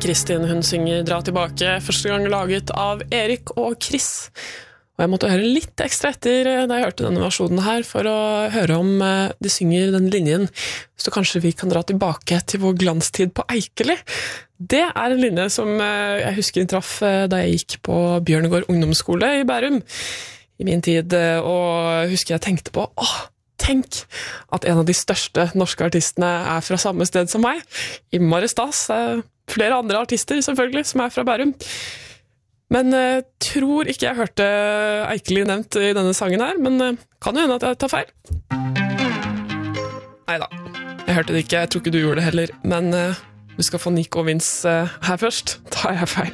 Kristin, hun synger Dra tilbake, første gang laget av Erik og Chris. Og jeg måtte høre litt ekstra etter da jeg hørte denne versjonen her, for å høre om de synger den linjen, så kanskje vi kan dra tilbake til vår glanstid på Eikeli. Det er en linje som jeg husker traff da jeg gikk på Bjørnegård ungdomsskole i Bærum i min tid, og husker jeg tenkte på, tenk at en av de største norske artistene er fra samme sted som meg, Innmari stas, flere andre artister selvfølgelig som er fra Bærum. Men tror ikke jeg hørte Eikeli nevnt i denne sangen her, men kan jo hende at jeg tar feil. Neida, jeg hørte det ikke, jeg tror ikke du gjorde det heller, men du skal få Nico Vince her først, tar jeg feil.